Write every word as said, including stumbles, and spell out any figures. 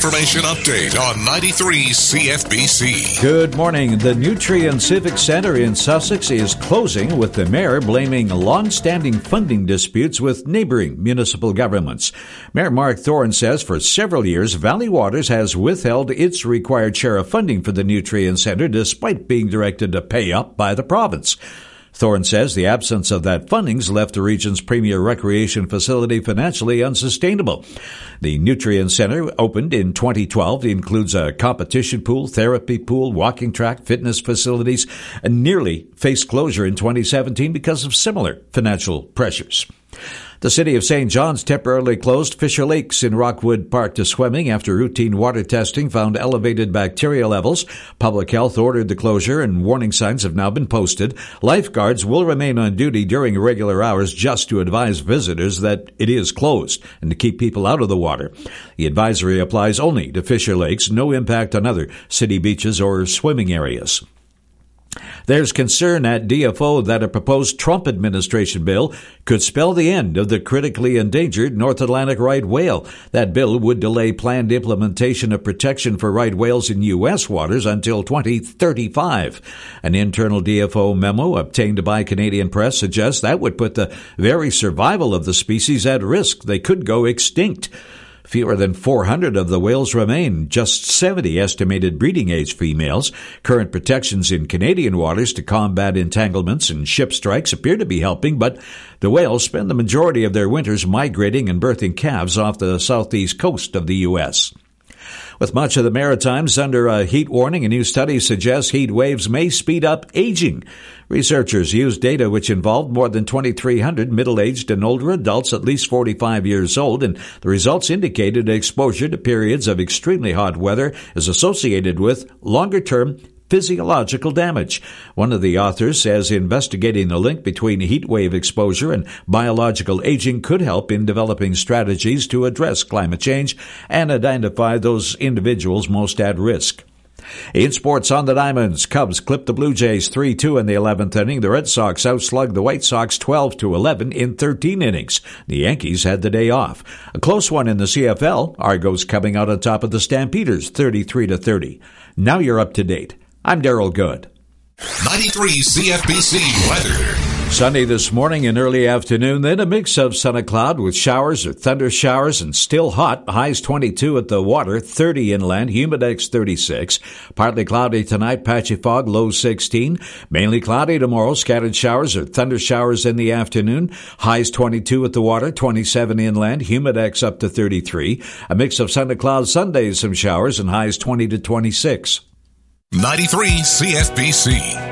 Information Update on ninety-three C F B C. Good morning. The Nutrien Civic Centre in Sussex is closing, with the mayor blaming long-standing funding disputes with neighbouring municipal governments. Mayor Mark Thorne says for several years, Valley Waters has withheld its required share of funding for the Nutrien Centre despite being directed to pay up by the province. Thorne says the absence of that funding's left the region's premier recreation facility financially unsustainable. The Nutrien Centre opened in twenty twelve. It includes a competition pool, therapy pool, walking track, fitness facilities, and nearly faced closure in twenty seventeen because of similar financial pressures. The city of Saint John's temporarily closed Fisher Lakes in Rockwood Park to swimming after routine water testing found elevated bacteria levels. Public Health ordered the closure and warning signs have now been posted. Lifeguards will remain on duty during regular hours just to advise visitors that it is closed and to keep people out of the water. The advisory applies only to Fisher Lakes, no impact on other city beaches or swimming areas. There's concern at D F O that a proposed Trump administration bill could spell the end of the critically endangered North Atlantic right whale. That bill would delay planned implementation of protection for right whales in U S waters until twenty thirty-five. An internal D F O memo obtained by Canadian press suggests that would put the very survival of the species at risk. They could go extinct. Fewer than four hundred of the whales remain, just seventy estimated breeding-age females. Current protections in Canadian waters to combat entanglements and ship strikes appear to be helping, but the whales spend the majority of their winters migrating and birthing calves off the southeast coast of the U S With much of the Maritimes under a heat warning, a new study suggests heat waves may speed up aging. Researchers used data which involved more than twenty-three hundred middle-aged and older adults at least forty-five years old, and the results indicated exposure to periods of extremely hot weather is associated with longer-term physiological damage. One of the authors says investigating the link between heat wave exposure and biological aging could help in developing strategies to address climate change and identify those individuals most at risk. In sports on the Diamonds, Cubs clipped the Blue Jays three two in the eleventh inning. The Red Sox outslugged the White Sox twelve to eleven in thirteen innings. The Yankees had the day off. A close one in the C F L. Argos coming out on top of the Stampeders thirty-three to thirty. Now you're up to date. I'm Daryl Good. ninety-three C F B C weather. Sunny this morning and early afternoon, then a mix of sun and cloud with showers or thunder showers and still hot. Highs twenty-two at the water, thirty inland, humidex thirty-six. Partly cloudy tonight, patchy fog, low sixteen. Mainly cloudy tomorrow, scattered showers or thunder showers in the afternoon. Highs twenty-two at the water, twenty-seven inland, humidex up to thirty-three. A mix of sun and cloud Sundays, some showers and highs twenty to twenty-six. ninety-three C F B C.